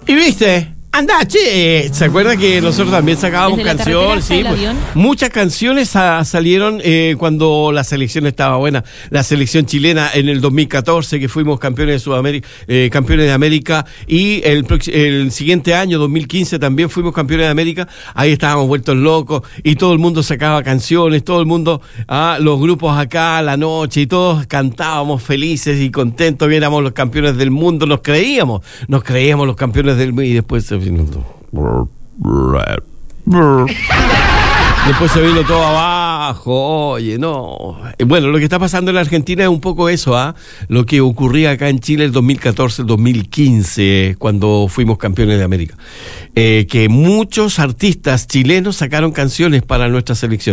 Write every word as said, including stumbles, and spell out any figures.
Y viste, anda, che, ¿se acuerda que nosotros también sacábamos canciones? Sí, pues, muchas canciones a, salieron eh, cuando la selección estaba buena. La selección chilena en el dos mil catorce, que fuimos campeones de Sudamérica, eh, campeones de América, y el, el siguiente año, dos mil quince, también fuimos campeones de América. Ahí estábamos vueltos locos y todo el mundo sacaba canciones, todo el mundo, ah, los grupos acá, la noche, y todos cantábamos felices y contentos, que éramos los campeones del mundo, nos creíamos, nos creíamos los campeones del mundo, y después se Después se vino todo abajo. Oye, no. Bueno, lo que está pasando en la Argentina es un poco eso, ¿ah? ¿eh? Lo que ocurría acá en Chile el dos mil catorce, el dos mil quince, cuando fuimos campeones de América. Eh, que muchos artistas chilenos sacaron canciones para nuestra selección.